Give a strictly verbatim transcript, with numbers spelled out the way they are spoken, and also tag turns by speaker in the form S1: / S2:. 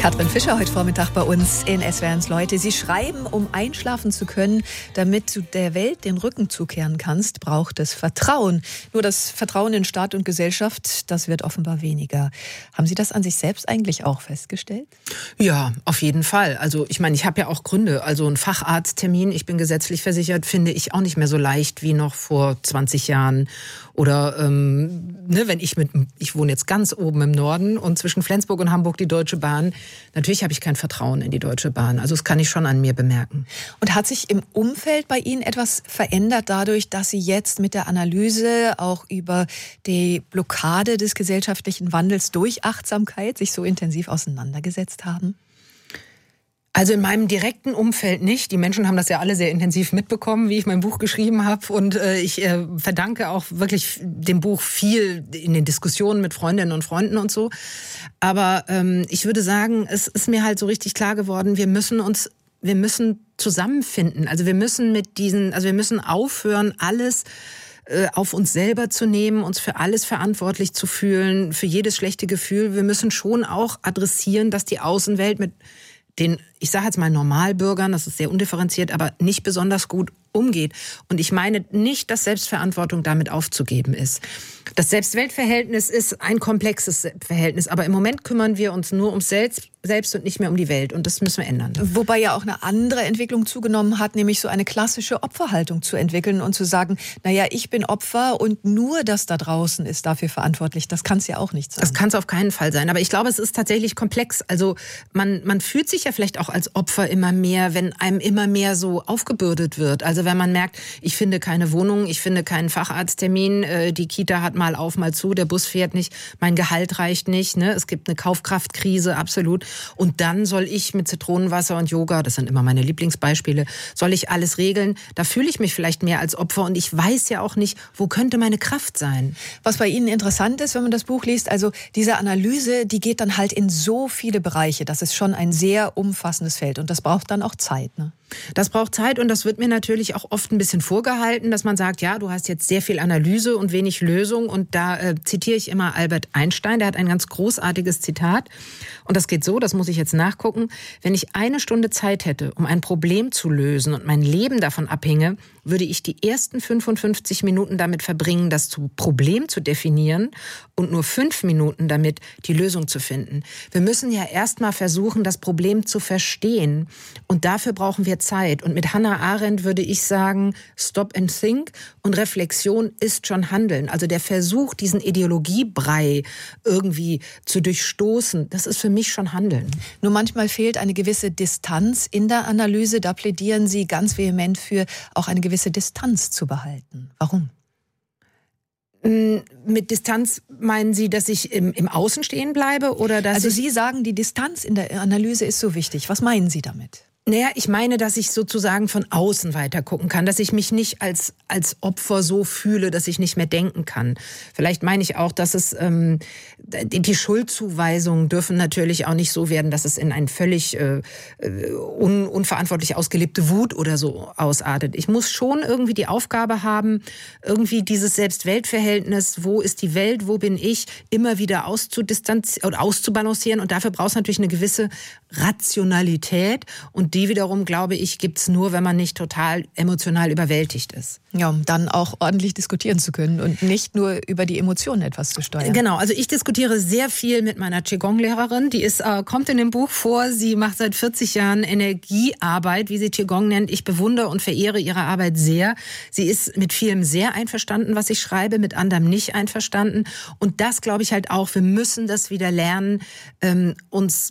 S1: Katrin Fischer heute Vormittag bei uns in S W R eins Leute. Sie schreiben, um einschlafen zu können, damit du der Welt den Rücken zukehren kannst, braucht es Vertrauen. Nur das Vertrauen in Staat und Gesellschaft, das wird offenbar weniger. Haben Sie das an sich selbst eigentlich auch festgestellt?
S2: Ja, auf jeden Fall. Also ich meine, ich habe ja auch Gründe. Also ein Facharzttermin, ich bin gesetzlich versichert, finde ich auch nicht mehr so leicht wie noch vor zwanzig Jahren. Oder ähm, ne, wenn ich mit, ich wohne jetzt ganz oben im Norden und zwischen Flensburg und Hamburg die Deutsche Bahn. Natürlich habe ich kein Vertrauen in die Deutsche Bahn. Also das kann ich schon an mir bemerken.
S1: Und hat sich im Umfeld bei Ihnen etwas verändert dadurch, dass Sie jetzt mit der Analyse auch über die Blockade des gesellschaftlichen Wandels durch Achtsamkeit sich so intensiv auseinandergesetzt haben?
S2: Also in meinem direkten Umfeld nicht. Die Menschen haben das ja alle sehr intensiv mitbekommen, wie ich mein Buch geschrieben habe. Und äh, ich äh, verdanke auch wirklich dem Buch viel in den Diskussionen mit Freundinnen und Freunden und so. Aber ähm, ich würde sagen, es ist mir halt so richtig klar geworden, wir müssen uns, wir müssen zusammenfinden. Also wir müssen mit diesen, also wir müssen aufhören, alles auf uns selber zu nehmen, uns für alles verantwortlich zu fühlen, für jedes schlechte Gefühl. Wir müssen schon auch adressieren, dass die Außenwelt mit den, ich sage jetzt mal Normalbürgern, das ist sehr undifferenziert, aber nicht besonders gut umgeht. Und ich meine nicht, dass Selbstverantwortung damit aufzugeben ist. Das Selbst-Welt-Verhältnis ist ein komplexes Verhältnis, aber im Moment kümmern wir uns nur ums Selbst, selbst und nicht mehr um die Welt. Und das müssen wir ändern.
S1: Wobei ja auch eine andere Entwicklung zugenommen hat, nämlich so eine klassische Opferhaltung zu entwickeln und zu sagen, naja, ich bin Opfer und nur das da draußen ist dafür verantwortlich. Das kann es ja auch nicht sein.
S2: Das kann es auf keinen Fall sein. Aber ich glaube, es ist tatsächlich komplex. Also man, man fühlt sich ja vielleicht auch als Opfer immer mehr, wenn einem immer mehr so aufgebürdet wird. Also wenn man merkt, ich finde keine Wohnung, ich finde keinen Facharzttermin, die Kita hat mal auf, mal zu, der Bus fährt nicht, mein Gehalt reicht nicht, ne? Es gibt eine Kaufkraftkrise, absolut. Und dann soll ich mit Zitronenwasser und Yoga, das sind immer meine Lieblingsbeispiele, soll ich alles regeln. Da fühle ich mich vielleicht mehr als Opfer und ich weiß ja auch nicht, wo könnte meine Kraft sein.
S1: Was bei Ihnen interessant ist, wenn man das Buch liest, also diese Analyse, die geht dann halt in so viele Bereiche. Das ist schon ein sehr umfassendes Feld und das braucht dann auch Zeit, ne?
S2: Das braucht Zeit und das wird mir natürlich auch oft ein bisschen vorgehalten, dass man sagt, ja, du hast jetzt sehr viel Analyse und wenig Lösung. Und da äh, zitiere ich immer Albert Einstein, der hat ein ganz großartiges Zitat. Und das geht so, das muss ich jetzt nachgucken. Wenn ich eine Stunde Zeit hätte, um ein Problem zu lösen und mein Leben davon abhinge, würde ich die ersten fünfundfünfzig Minuten damit verbringen, das Problem zu definieren und nur fünf Minuten damit, die Lösung zu finden. Wir müssen ja erstmal versuchen, das Problem zu verstehen. Und dafür brauchen wir Zeit. Und mit Hannah Arendt würde ich sagen, stop and think. Und Reflexion ist schon Handeln. Also der Versuch, diesen Ideologiebrei irgendwie zu durchstoßen, das ist für mich schon Handeln.
S1: Nur manchmal fehlt eine gewisse Distanz in der Analyse. Da plädieren Sie ganz vehement für, auch eine gewisse Distanz zu behalten. Warum?
S2: Mit Distanz meinen Sie, dass ich im, im Außen stehen bleibe? Oder dass
S1: also
S2: ich
S1: Sie sagen, die Distanz in der Analyse ist so wichtig. Was meinen Sie damit?
S2: Naja, ich meine, dass ich sozusagen von außen weiter gucken kann, dass ich mich nicht als als Opfer so fühle, dass ich nicht mehr denken kann. Vielleicht meine ich auch, dass es ähm, die Schuldzuweisungen dürfen natürlich auch nicht so werden, dass es in ein völlig äh, un, unverantwortlich ausgelebte Wut oder so ausartet. Ich muss schon irgendwie die Aufgabe haben, irgendwie dieses Selbst-Welt-Verhältnis, wo ist die Welt, wo bin ich, immer wieder auszudistanzieren oder auszubalancieren. Und dafür braucht es natürlich eine gewisse Rationalität. Und die wiederum, glaube ich, gibt's nur, wenn man nicht total emotional überwältigt ist.
S1: Ja, um dann auch ordentlich diskutieren zu können und nicht nur über die Emotionen etwas zu steuern.
S2: Genau, also ich diskutiere sehr viel mit meiner Qigong-Lehrerin. Die ist, äh, kommt in dem Buch vor. Sie macht seit vierzig Jahren Energiearbeit, wie sie Qigong nennt. Ich bewundere und verehre ihre Arbeit sehr. Sie ist mit vielem sehr einverstanden, was ich schreibe, mit anderem nicht einverstanden. Und das glaube ich halt auch, wir müssen das wieder lernen, ähm, uns